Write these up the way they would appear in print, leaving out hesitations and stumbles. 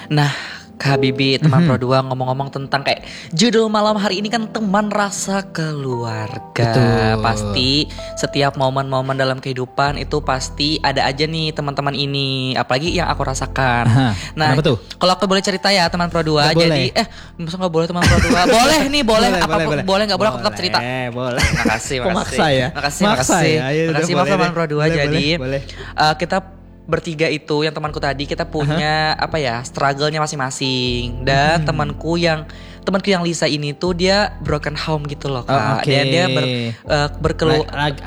Nah, Kak Bibi, teman Pro 2 ngomong-ngomong tentang kayak judul malam hari ini kan teman rasa keluarga. Betul. Pasti setiap momen-momen dalam kehidupan itu pasti ada aja nih teman-teman ini, apalagi yang aku rasakan. Aha, Nah, kenapa tuh? kalau aku boleh cerita ya teman Pro 2. Nggak Jadi masa gak boleh teman Pro 2? Boleh nih, boleh. Apapun boleh gak boleh aku tetap cerita. Boleh. Makasih. Maksa ya? Makasih. Maksa ya? Ayo, udah, Makasih boleh teman deh. Pro 2. Boleh, Jadi boleh. kita bertiga itu yang temanku tadi kita punya apa ya, struggle-nya masing-masing. Dan temanku yang Lisa ini tuh dia broken home gitu loh Kak. Dia berkeluh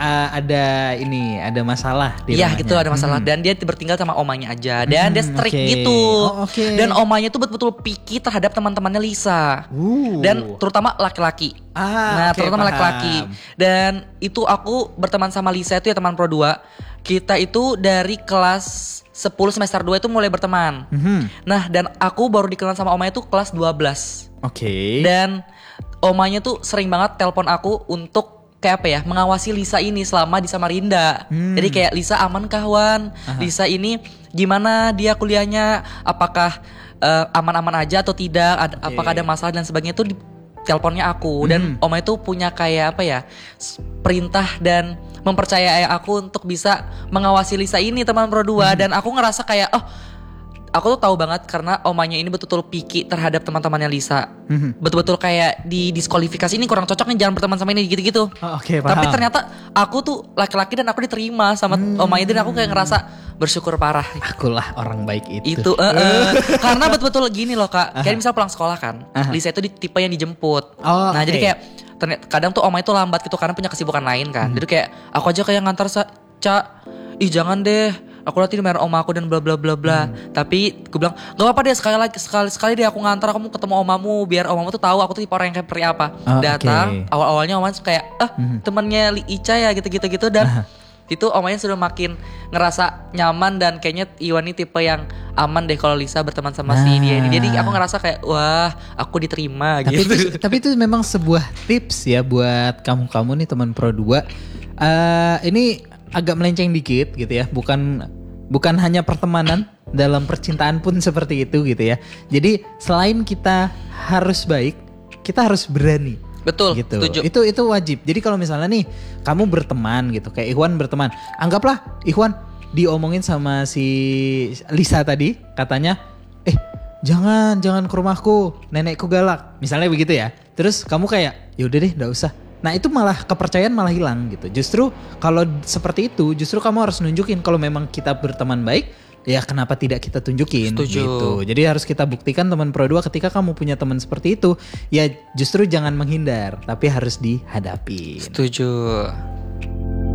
ada masalah di iya rumahnya. gitu, ada masalah. Dan dia bertinggal sama omanya aja. Dan dia strict gitu. Dan omanya tuh betul-betul picky terhadap teman-temannya Lisa. Dan terutama laki-laki. Terutama laki-laki. Dan itu aku berteman sama Lisa itu ya teman Pro 2. Kita itu dari kelas 10 semester 2 itu mulai berteman. Nah, dan aku baru dikenal sama omanya tuh kelas 12. Dan omanya tuh sering banget telepon aku untuk kayak apa ya, mengawasi Lisa ini selama di Samarinda. Jadi kayak, Lisa aman kawan? Lisa ini gimana dia kuliahnya? Apakah aman-aman aja atau tidak? Apakah ada masalah dan sebagainya tuh di teleponnya aku. Dan oma itu punya kayak apa ya, perintah dan mempercayai aku untuk bisa mengawasi Lisa ini teman Pro 2. Dan aku ngerasa kayak aku tuh tahu banget karena omanya ini betul-betul picky terhadap teman-temannya Lisa. Betul-betul kayak di diskualifikasi, ini kurang cocok nih, jangan berteman sama ini gitu-gitu. Tapi ternyata aku tuh laki-laki dan aku diterima sama omanya. Dan aku kayak ngerasa bersyukur parah. Akulah orang baik itu. Karena betul-betul gini loh Kak. Kayak misal pulang sekolah kan, Lisa itu tipe yang dijemput. Jadi kayak kadang tuh oma itu lambat gitu karena punya kesibukan lain kan. Jadi kayak aku aja kayak ngantar Ca, ih jangan deh, aku nanti dimarahin oma aku dan bla bla bla bla. Tapi gue bilang gak apa-apa deh, sekali deh aku ngantar, aku mau ketemu omamu biar omamu tuh tahu aku tuh tipe orang yang kayak seperti apa. Datang awal-awalnya oma kayak temennya Ica ya gitu-gitu. Dan itu omanya sudah makin ngerasa nyaman dan kayaknya Iwan ini tipe yang aman deh kalau Lisa berteman sama si dia ini. Jadi aku ngerasa kayak wah, aku diterima gitu. Tapi itu memang sebuah tips ya buat kamu nih teman Pro 2. Ini agak melenceng dikit gitu ya. Bukan hanya pertemanan, dalam percintaan pun seperti itu gitu ya. Jadi selain kita harus baik, kita harus berani. Betul, gitu. setuju. Itu wajib. Jadi kalau misalnya nih kamu berteman gitu, kayak Ikhwan berteman, anggaplah Ikhwan diomongin sama si Lisa tadi, katanya, jangan ke rumahku, nenekku galak, misalnya begitu ya. Terus kamu kayak, yaudah deh, nggak usah. Nah itu malah kepercayaan malah hilang gitu. Justru kalau seperti itu, justru kamu harus nunjukin kalau memang kita berteman baik. Ya kenapa tidak kita tunjukin. Setuju. Gitu. Jadi harus kita buktikan teman Pro 2 ketika kamu punya teman seperti itu. Ya justru jangan menghindar, tapi harus dihadapi. Setuju.